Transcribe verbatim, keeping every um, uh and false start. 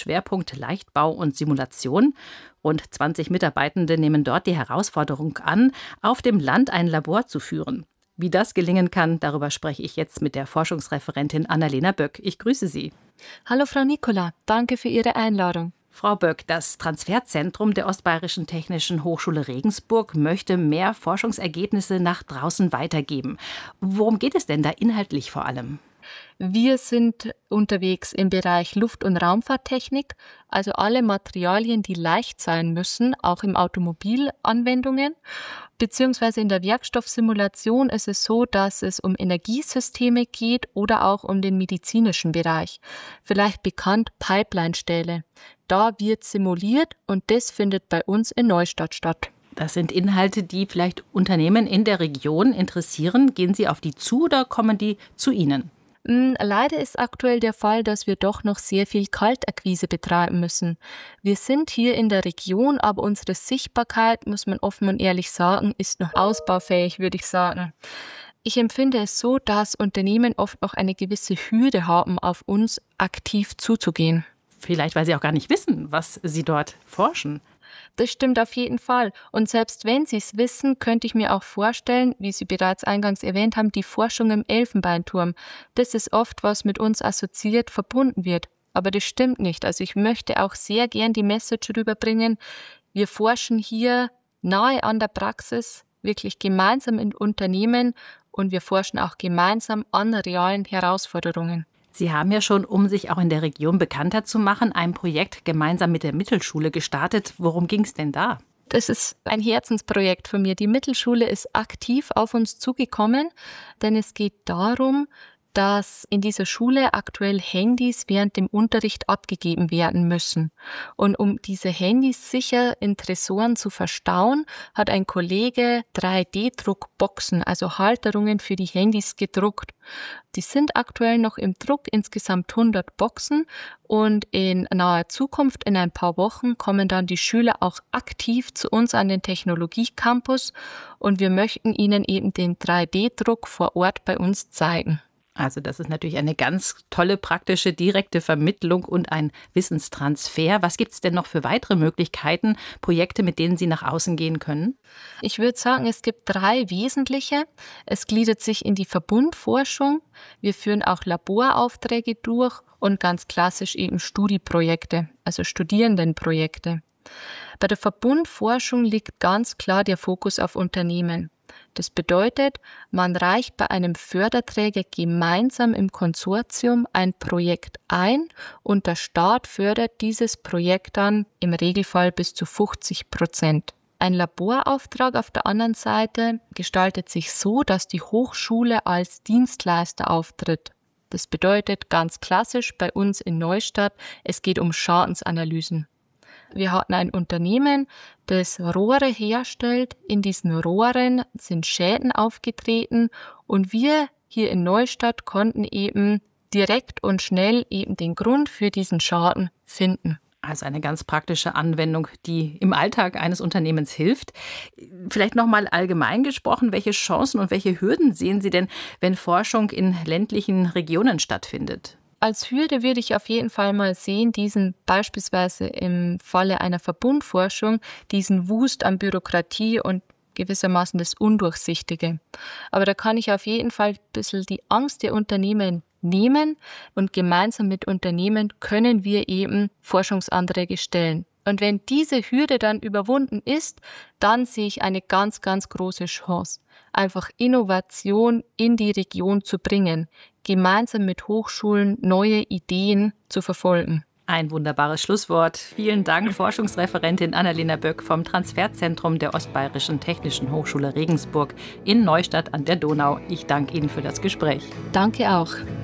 Schwerpunkt Leichtbau und Simulation. Rund zwanzig Mitarbeitende nehmen dort die Herausforderung an, auf dem Land ein Labor zu führen. Wie das gelingen kann, darüber spreche ich jetzt mit der Forschungsreferentin Annalena Böck. Ich grüße Sie. Hallo Frau Nicola, danke für Ihre Einladung. Frau Böck, das Transferzentrum der Ostbayerischen Technischen Hochschule Regensburg möchte mehr Forschungsergebnisse nach draußen weitergeben. Worum geht es denn da inhaltlich vor allem? Wir sind unterwegs im Bereich Luft- und Raumfahrttechnik, also alle Materialien, die leicht sein müssen, auch im Automobilanwendungen. Beziehungsweise in der Werkstoffsimulation ist es so, dass es um Energiesysteme geht oder auch um den medizinischen Bereich. Vielleicht bekannt Pipeline-Stähle. Da wird simuliert und das findet bei uns in Neustadt statt. Das sind Inhalte, die vielleicht Unternehmen in der Region interessieren. Gehen Sie auf die zu oder kommen die zu Ihnen? Leider ist aktuell der Fall, dass wir doch noch sehr viel Kaltakquise betreiben müssen. Wir sind hier in der Region, aber unsere Sichtbarkeit, muss man offen und ehrlich sagen, ist noch ausbaufähig, würde ich sagen. Ich empfinde es so, dass Unternehmen oft noch eine gewisse Hürde haben, auf uns aktiv zuzugehen. Vielleicht, weil sie auch gar nicht wissen, was sie dort forschen. Das stimmt auf jeden Fall. Und selbst wenn Sie es wissen, könnte ich mir auch vorstellen, wie Sie bereits eingangs erwähnt haben, die Forschung im Elfenbeinturm. Das ist oft, was mit uns assoziiert verbunden wird. Aber das stimmt nicht. Also ich möchte auch sehr gern die Message rüberbringen. Wir forschen hier nahe an der Praxis, wirklich gemeinsam in Unternehmen und wir forschen auch gemeinsam an realen Herausforderungen. Sie haben ja schon, um sich auch in der Region bekannter zu machen, ein Projekt gemeinsam mit der Mittelschule gestartet. Worum ging es denn da? Das ist ein Herzensprojekt von mir. Die Mittelschule ist aktiv auf uns zugekommen, denn es geht darum, dass in dieser Schule aktuell Handys während dem Unterricht abgegeben werden müssen. Und um diese Handys sicher in Tresoren zu verstauen, hat ein Kollege drei D Druckboxen, also Halterungen für die Handys gedruckt. Die sind aktuell noch im Druck, insgesamt hundert Boxen. Und in naher Zukunft, in ein paar Wochen, kommen dann die Schüler auch aktiv zu uns an den Technologiecampus. Und wir möchten ihnen eben den drei D Druck vor Ort bei uns zeigen. Also das ist natürlich eine ganz tolle, praktische, direkte Vermittlung und ein Wissenstransfer. Was gibt es denn noch für weitere Möglichkeiten, Projekte, mit denen Sie nach außen gehen können? Ich würde sagen, es gibt drei wesentliche. Es gliedert sich in die Verbundforschung. Wir führen auch Laboraufträge durch und ganz klassisch eben Studieprojekte, also Studierendenprojekte. Bei der Verbundforschung liegt ganz klar der Fokus auf Unternehmen. Das bedeutet, man reicht bei einem Förderträger gemeinsam im Konsortium ein Projekt ein und der Staat fördert dieses Projekt dann im Regelfall bis zu fünfzig Prozent. Ein Laborauftrag auf der anderen Seite gestaltet sich so, dass die Hochschule als Dienstleister auftritt. Das bedeutet ganz klassisch bei uns in Neustadt, es geht um Schadensanalysen. Wir hatten ein Unternehmen, das Rohre herstellt. In diesen Rohren sind Schäden aufgetreten und wir hier in Neustadt konnten eben direkt und schnell eben den Grund für diesen Schaden finden. Also eine ganz praktische Anwendung, die im Alltag eines Unternehmens hilft. Vielleicht noch mal allgemein gesprochen, welche Chancen und welche Hürden sehen Sie denn, wenn Forschung in ländlichen Regionen stattfindet? Als Hürde würde ich auf jeden Fall mal sehen, diesen beispielsweise im Falle einer Verbundforschung, diesen Wust an Bürokratie und gewissermaßen das Undurchsichtige. Aber da kann ich auf jeden Fall ein bisschen die Angst der Unternehmen nehmen und gemeinsam mit Unternehmen können wir eben Forschungsanträge stellen. Und wenn diese Hürde dann überwunden ist, dann sehe ich eine ganz, ganz große Chance, einfach Innovation in die Region zu bringen, gemeinsam mit Hochschulen neue Ideen zu verfolgen. Ein wunderbares Schlusswort. Vielen Dank, Forschungsreferentin Annalena Böck vom Transferzentrum der Ostbayerischen Technischen Hochschule Regensburg in Neustadt an der Donau. Ich danke Ihnen für das Gespräch. Danke auch.